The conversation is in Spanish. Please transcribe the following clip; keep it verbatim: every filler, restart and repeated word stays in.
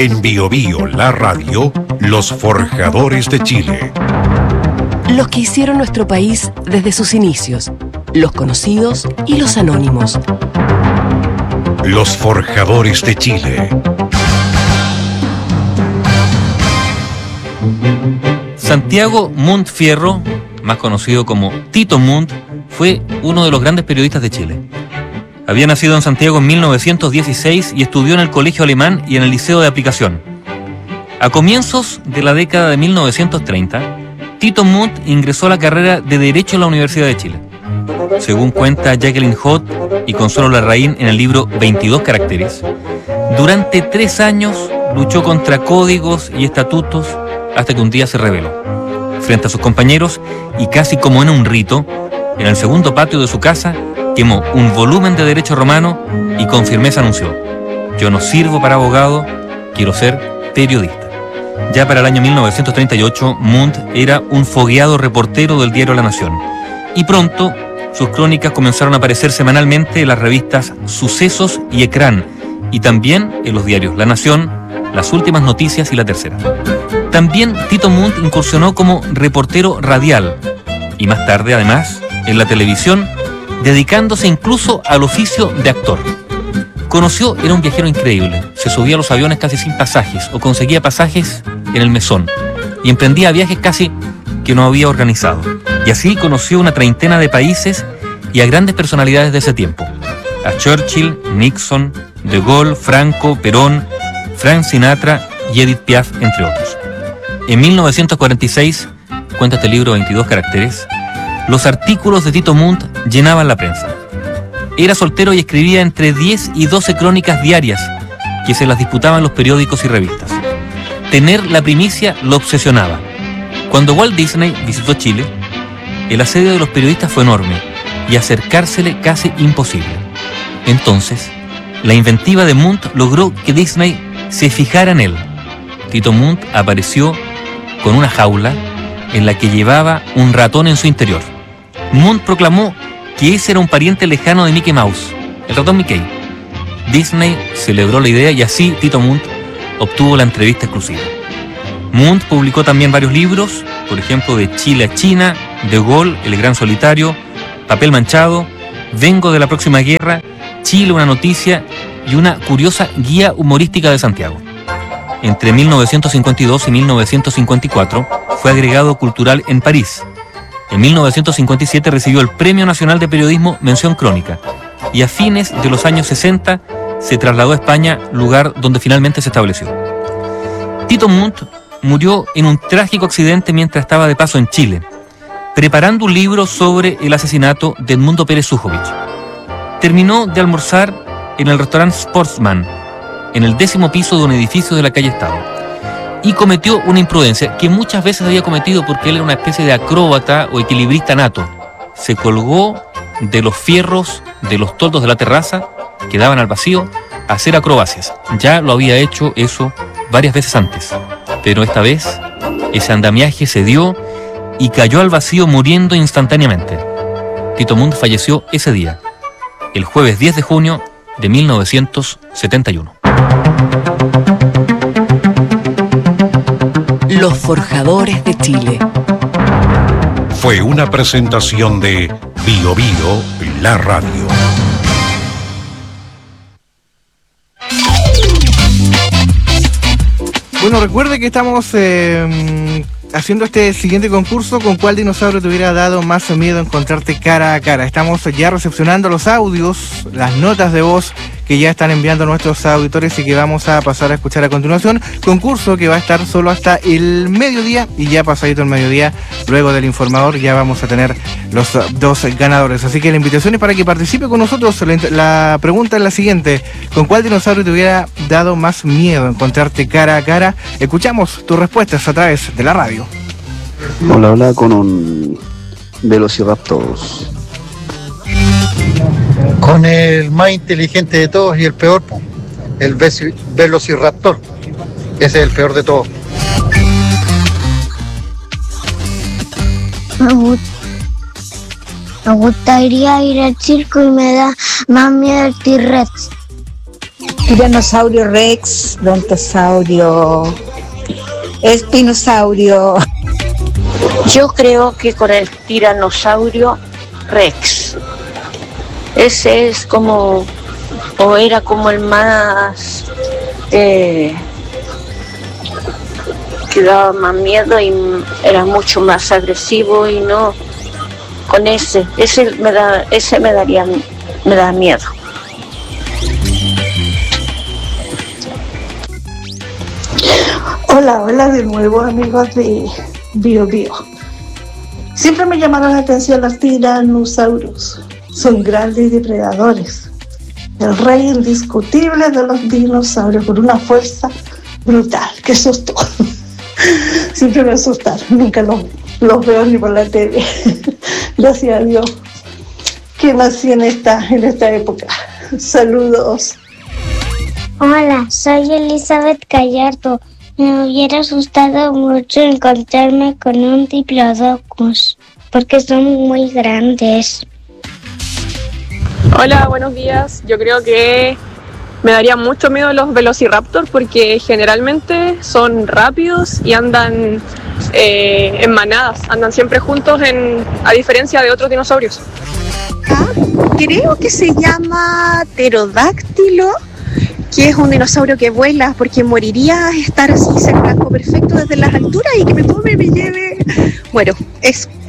En Bio Bio, la radio, los forjadores de Chile. Los que hicieron nuestro país desde sus inicios, los conocidos y los anónimos. Los forjadores de Chile. Santiago Munt Fierro, más conocido como Tito Munt, fue uno de los grandes periodistas de Chile. Había nacido en Santiago en mil novecientos dieciséis y estudió en el Colegio Alemán y en el Liceo de Aplicación. A comienzos de la década de mil novecientos treinta, Tito Munt ingresó a la carrera de Derecho en la Universidad de Chile. Según cuenta Jacqueline Hot y Consuelo Larraín en el libro veintidós caracteres, durante tres años luchó contra códigos y estatutos hasta que un día se rebeló. Frente a sus compañeros, y casi como en un rito, en el segundo patio de su casa, quemó un volumen de derecho romano y con firmeza anunció: yo no sirvo para abogado, quiero ser periodista. Ya para el año mil novecientos treinta y ocho, Munt era un fogueado reportero del diario La Nación, y pronto sus crónicas comenzaron a aparecer semanalmente en las revistas Sucesos y Ecrán, y también en los diarios La Nación, Las Últimas Noticias y La Tercera. También Tito Munt incursionó como reportero radial, y más tarde, además, en la televisión, dedicándose incluso al oficio de actor. Conoció, era un viajero increíble, se subía a los aviones casi sin pasajes, o conseguía pasajes en el mesón, y emprendía viajes casi que no había organizado. Y así conoció una treintena de países y a grandes personalidades de ese tiempo: a Churchill, Nixon, De Gaulle, Franco, Perón, Frank Sinatra y Edith Piaf, entre otros. En mil novecientos cuarenta y seis, cuenta este libro veintidós caracteres, los artículos de Tito Munt llenaban la prensa. Era soltero y escribía entre diez y doce crónicas diarias que se las disputaban los periódicos y revistas. Tener la primicia lo obsesionaba. Cuando Walt Disney visitó Chile, el asedio de los periodistas fue enorme y acercársele casi imposible. Entonces, la inventiva de Munt logró que Disney se fijara en él. Tito Munt apareció con una jaula en la que llevaba un ratón en su interior. Munt proclamó que ese era un pariente lejano de Mickey Mouse, el ratón Mickey. Disney celebró la idea y así Tito Munt obtuvo la entrevista exclusiva. Munt publicó también varios libros, por ejemplo, de Chile a China, De Gaulle, El Gran Solitario, Papel Manchado, Vengo de la Próxima Guerra, Chile, una noticia y una curiosa guía humorística de Santiago. Entre mil novecientos cincuenta y dos y mil novecientos cincuenta y cuatro fue agregado cultural en París. En mil novecientos cincuenta y siete recibió el Premio Nacional de Periodismo Mención Crónica y a fines de los años sesenta se trasladó a España, lugar donde finalmente se estableció. Tito Munt murió en un trágico accidente mientras estaba de paso en Chile, preparando un libro sobre el asesinato de Edmundo Pérez Sujovic. Terminó de almorzar en el restaurante Sportsman, en el décimo piso de un edificio de la calle Estado, y cometió una imprudencia que muchas veces había cometido porque él era una especie de acróbata o equilibrista nato. Se colgó de los fierros de los toldos de la terraza que daban al vacío a hacer acrobacias. Ya lo había hecho eso varias veces antes, pero esta vez ese andamiaje se dio y cayó al vacío muriendo instantáneamente. Tito Munt falleció ese día, el jueves diez de junio de mil novecientos setenta y uno. Los forjadores de Chile. Fue una presentación de Bio Bio, la radio. Bueno, recuerde que estamos eh, haciendo este siguiente concurso. ¿Con cuál dinosaurio te hubiera dado más miedo encontrarte cara a cara? Estamos ya recepcionando los audios, las notas de voz que ya están enviando nuestros auditores y que vamos a pasar a escuchar a continuación. Concurso que va a estar solo hasta el mediodía, y ya pasadito el mediodía, luego del informador, ya vamos a tener los dos ganadores. Así que la invitación es para que participe con nosotros. La, la pregunta es la siguiente: ¿con cuál dinosaurio te hubiera dado más miedo encontrarte cara a cara? Escuchamos tus respuestas a través de la radio. Hola, hola, con un Velociraptor. Con el más inteligente de todos y el peor, po, el Velociraptor. Ese es el peor de todos. Me, gust- me gustaría ir al circo y me da más miedo el T-Rex. Tiranosaurio Rex, Brontosaurio, Espinosaurio. Yo creo que con el Tiranosaurio Rex. Ese es como, o era como el más, eh, que daba más miedo y era mucho más agresivo y no, con ese, ese me da, ese me daría, me da miedo. Hola, hola de nuevo, amigos de Bio Bio. Siempre me llamaron la atención los tiranosaurios. Son grandes depredadores. El rey indiscutible de los dinosaurios, con una fuerza brutal. ¡Qué susto! Siempre me asustan, nunca los, los veo ni por la T V. Gracias a Dios que nací en esta, en esta época. Saludos. Hola, soy Elizabeth Gallardo. Me hubiera asustado mucho encontrarme con un diplodocus, porque son muy grandes. Hola, buenos días. Yo creo que me daría mucho miedo los velociraptor porque generalmente son rápidos y andan eh, en manadas, andan siempre juntos, en, a diferencia de otros dinosaurios. Ah, creo que se llama pterodáctilo, que es un dinosaurio que vuela, porque moriría estar así cerca, perfecto desde las alturas y que me tome y me lleve. Bueno, eso.